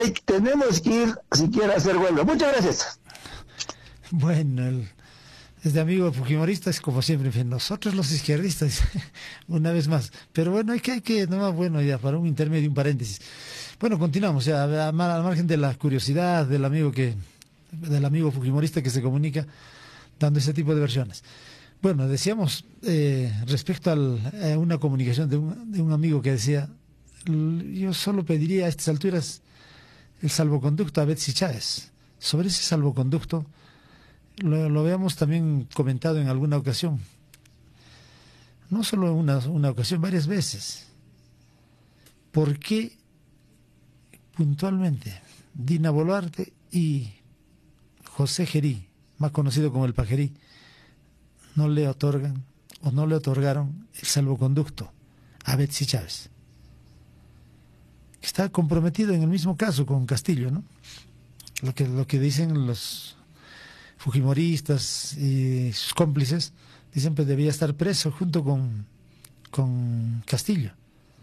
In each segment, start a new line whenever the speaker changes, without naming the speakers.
tenemos que ir siquiera a hacer huelga. Muchas gracias.
Bueno, este amigo fujimorista es como siempre, en fin, nosotros los izquierdistas, una vez más. Pero bueno, no, bueno, ya para un intermedio, un paréntesis. Bueno, continuamos, ya, al margen de la curiosidad del amigo fujimorista que se comunica dando ese tipo de versiones. Bueno, decíamos respecto a una comunicación de un amigo que decía, yo solo pediría a estas alturas el salvoconducto a Betsy Chávez. Sobre ese salvoconducto lo habíamos también comentado en alguna ocasión, no solo en una ocasión, varias veces. ¿Por qué puntualmente Dina Boluarte y José Gerí, más conocido como el Pajerí, no le otorgan o no le otorgaron el salvoconducto a Betsy Chávez, que está comprometido en el mismo caso con Castillo, ¿no? Lo que dicen los fujimoristas y sus cómplices, dicen que debía estar preso junto con Castillo.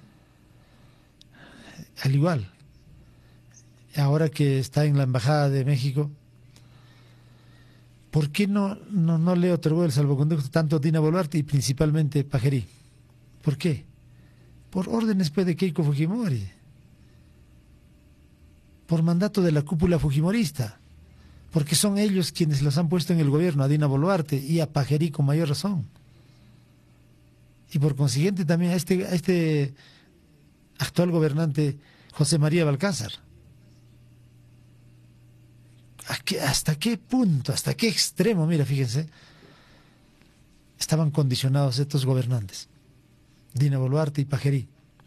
Al igual, ahora que está en la Embajada de México, ¿por qué no le otorgó el salvoconducto tanto a Dina Boluarte y principalmente Pajerí? ¿Por qué? Por órdenes pues, de Keiko Fujimori, por mandato de la cúpula fujimorista, porque son ellos quienes los han puesto en el gobierno, a Dina Boluarte y a Pajerí con mayor razón. Y por consiguiente también a este actual gobernante José María Balcázar. ¿Hasta qué punto, hasta qué extremo, mira, fíjense, estaban condicionados estos gobernantes, Dina Boluarte y Pajerí?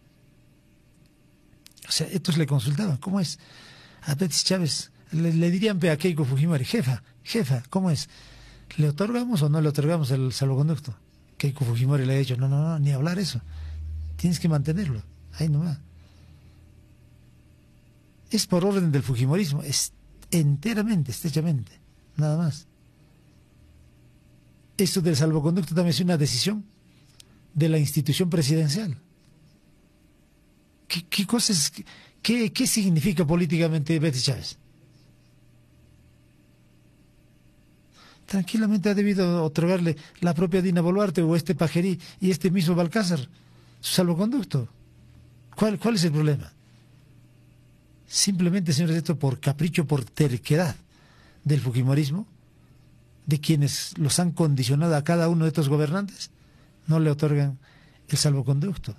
O sea, estos le consultaban, ¿cómo es? A Betsy Chávez le dirían a Keiko Fujimori, jefa, ¿cómo es? ¿Le otorgamos o no le otorgamos el salvoconducto? Keiko Fujimori le ha dicho, no, ni hablar eso, tienes que mantenerlo, ahí nomás. Es por orden del fujimorismo, es enteramente, estrechamente, nada más. Esto del salvoconducto también es una decisión de la institución presidencial. ¿Qué cosas, qué significa políticamente Betsy Chávez? Tranquilamente ha debido otorgarle la propia Dina Boluarte o este Pajerí y este mismo Balcázar su salvoconducto. ¿Cuál es el problema? Simplemente, señores, esto por capricho, por terquedad del fujimorismo, de quienes los han condicionado a cada uno de estos gobernantes, no le otorgan el salvoconducto.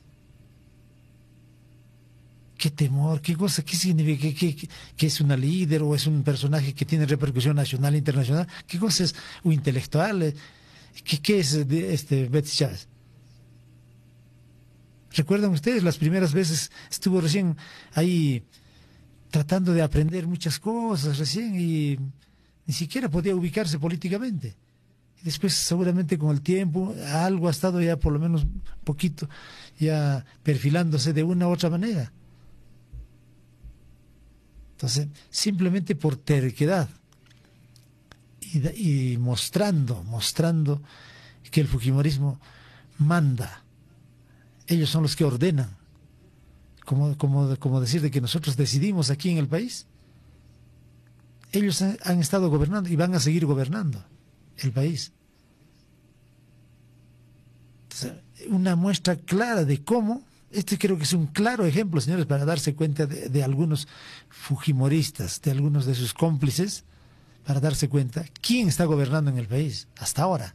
¿Qué temor? ¿Qué cosa? ¿Qué significa? ¿Que es una líder o es un personaje que tiene repercusión nacional e internacional? ¿Qué cosa es un intelectual? ¿Qué es Betsy Chávez? ¿Recuerdan ustedes las primeras veces? Estuvo recién ahí tratando de aprender muchas cosas recién y ni siquiera podía ubicarse políticamente. Y después seguramente con el tiempo algo ha estado ya por lo menos un poquito ya perfilándose de una u otra manera. Entonces, simplemente por terquedad y mostrando que el fujimorismo manda, ellos son los que ordenan, como decir de que nosotros decidimos aquí en el país. Ellos han estado gobernando y van a seguir gobernando el país. Entonces, una muestra clara de cómo, este creo que es un claro ejemplo, señores, para darse cuenta de algunos fujimoristas, de algunos de sus cómplices, para darse cuenta quién está gobernando en el país hasta ahora.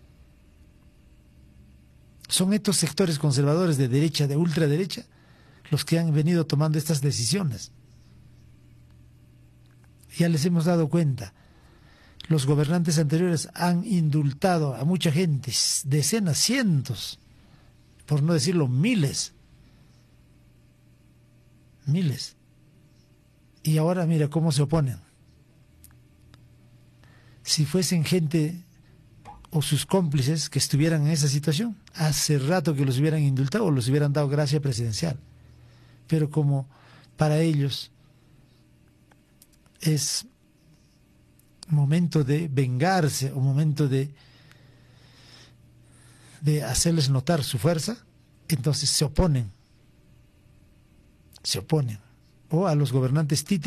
Son estos sectores conservadores de derecha, de ultraderecha, los que han venido tomando estas decisiones. Ya les hemos dado cuenta. Los gobernantes anteriores han indultado a mucha gente, decenas, cientos, por no decirlo miles. Y ahora mira cómo se oponen. Si fuesen gente o sus cómplices que estuvieran en esa situación, hace rato que los hubieran indultado o los hubieran dado gracia presidencial. Pero como para ellos es momento de vengarse o momento de hacerles notar su fuerza, entonces se oponen. o a los gobernantes títeres